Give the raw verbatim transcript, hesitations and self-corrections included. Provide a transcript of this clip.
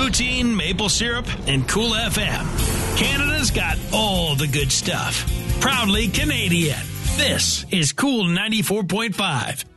poutine, maple syrup, and Cool F M. Canada's got all the good stuff. Proudly Canadian. This is Cool ninety-four point five.